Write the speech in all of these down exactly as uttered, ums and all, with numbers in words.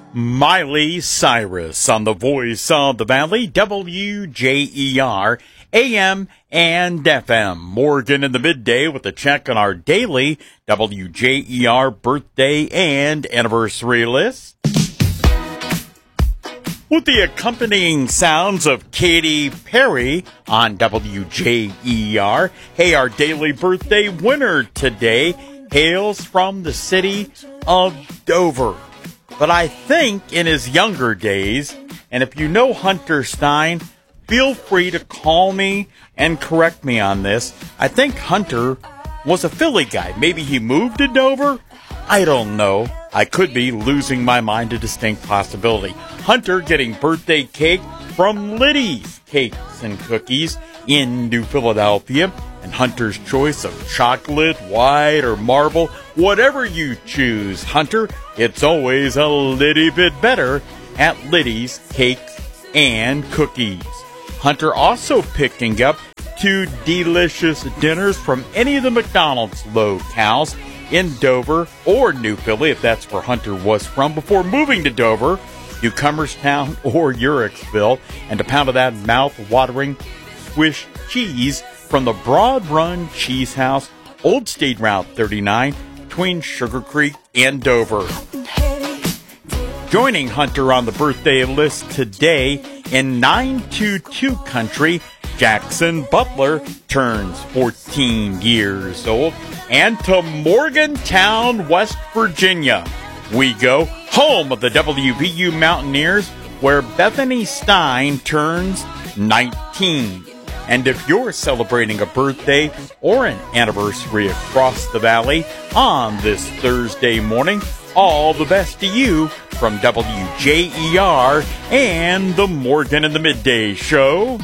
Miley Cyrus on the Voice of the Valley, W J E R, A M and F M. Morgan in the midday with a check on our daily W J E R birthday and anniversary list. With the accompanying sounds of Katy Perry on W J E R. Hey, our daily birthday winner today hails from the city of Dover. But I think in his younger days, and if you know Hunter Stein, feel free to call me and correct me on this. I think Hunter was a Philly guy. Maybe he moved to Dover? I don't know. I could be losing my mind, a distinct possibility. Hunter getting birthday cake from Liddy's Cakes and Cookies in New Philadelphia. And Hunter's choice of chocolate, white, or marble, whatever you choose, Hunter, it's always a little bit better at Liddy's Cakes and Cookies. Hunter also picking up two delicious dinners from any of the McDonald's locales in Dover or New Philly, if that's where Hunter was from, before moving to Dover, Newcomerstown, or Uricksville, and a pound of that mouth-watering Swiss cheese from the Broad Run Cheese House, Old State Route thirty-nine, between Sugar Creek and Dover. Joining Hunter on the birthday list today in nine two two country, Jackson Butler turns fourteen years old. And to Morgantown, West Virginia, we go, home of the W V U Mountaineers, where Bethany Stein turns nineteen. And if you're celebrating a birthday or an anniversary across the valley on this Thursday morning, all the best to you from W J E R and the Morgan in the Midday Show.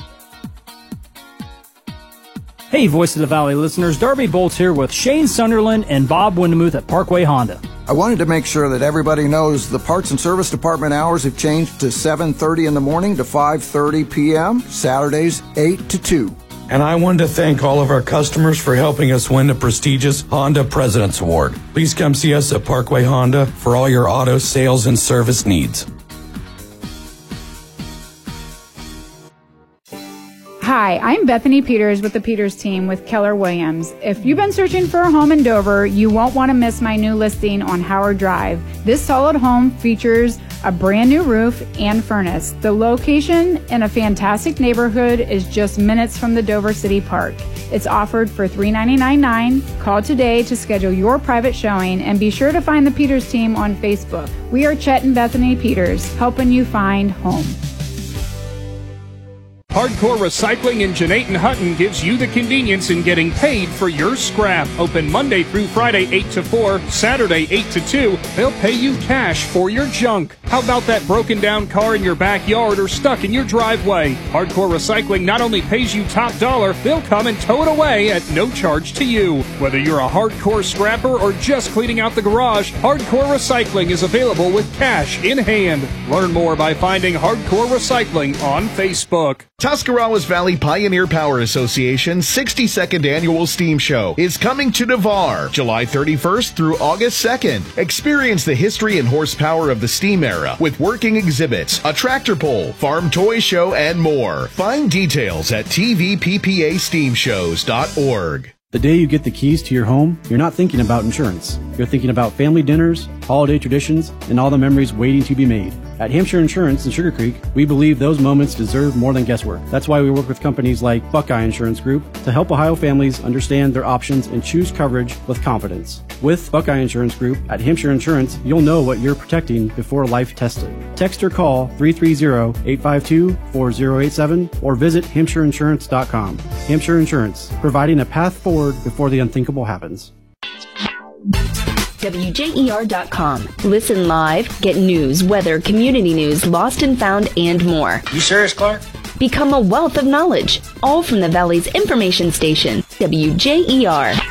Hey, Voice of the Valley listeners, Darby Bolts here with Shane Sunderland and Bob Windemuth at Parkway Honda. I wanted to make sure that everybody knows the parts and service department hours have changed to seven thirty in the morning to five thirty p.m., Saturdays eight to two. And I wanted to thank all of our customers for helping us win the prestigious Honda President's Award. Please come see us at Parkway Honda for all your auto sales and service needs. Hi, I'm Bethany Peters with the Peters team with Keller Williams. If you've been searching for a home in Dover, you won't want to miss my new listing on Howard Drive. This solid home features a brand new roof and furnace. The location in a fantastic neighborhood is just minutes from the Dover City Park. It's offered for three hundred ninety-nine dollars and nine cents. Call today to schedule your private showing, and be sure to find the Peters team on Facebook. We are Chet and Bethany Peters, helping you find home. Hardcore Recycling in Jeanette Hutton gives you the convenience in getting paid for your scrap. Open Monday through Friday, eight to four, Saturday, eight to two. They'll pay you cash for your junk. How about that broken down car in your backyard or stuck in your driveway? Hardcore Recycling not only pays you top dollar, they'll come and tow it away at no charge to you. Whether you're a hardcore scrapper or just cleaning out the garage, Hardcore Recycling is available with cash in hand. Learn more by finding Hardcore Recycling on Facebook. Tuscarawas Valley Pioneer Power Association's sixty-second Annual Steam Show is coming to Navarre, July thirty-first through August second. Experience the history and horsepower of the steam era with working exhibits, a tractor pull, farm toy show, and more. Find details at T V P P A steam shows dot org. The day you get the keys to your home, you're not thinking about insurance. You're thinking about family dinners, holiday traditions, and all the memories waiting to be made. At Hampshire Insurance in Sugar Creek, we believe those moments deserve more than guesswork. That's why we work with companies like Buckeye Insurance Group to help Ohio families understand their options and choose coverage with confidence. With Buckeye Insurance Group at Hampshire Insurance, you'll know what you're protecting before life tests it. Text or call three three zero, eight five two, four zero eight seven or visit hampshire insurance dot com. Hampshire Insurance, providing a path forward before the unthinkable happens. W J E R dot com. Listen live, get news, weather, community news, lost and found, and more. You serious, Clark? Become a wealth of knowledge, all from the Valley's information station, W J E R.